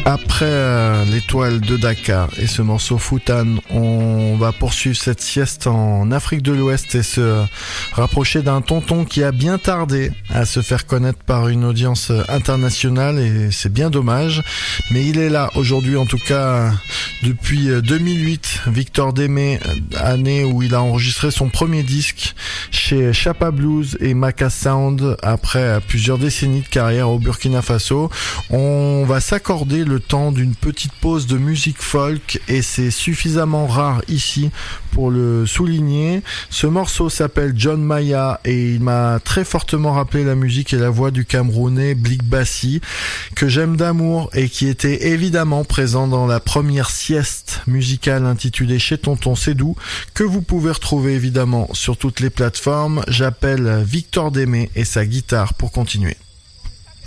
Après l'étoile de Dakar et ce morceau Foutane, on va poursuivre cette sieste en Afrique de l'Ouest et se rapprocher d'un tonton qui a bien tardé à se faire connaître par une audience internationale et c'est bien dommage. Mais il est là aujourd'hui, en tout cas depuis 2008, Victor Démé, année où il a enregistré son premier disque chez Chapa Blues et Maka Sound après plusieurs décennies de carrière au Burkina Faso. On va s'accorder le temps d'une petite pause de musique folk et c'est suffisamment rare ici pour le souligner. Ce morceau s'appelle John Maya et il m'a très fortement rappelé la musique et la voix du Camerounais Blik Bassi que j'aime d'amour et qui était évidemment présent dans la première sieste musicale intitulée Chez Tonton Cédou que vous pouvez retrouver évidemment sur toutes les plateformes. J'appelle Victor Démé et sa guitare pour continuer.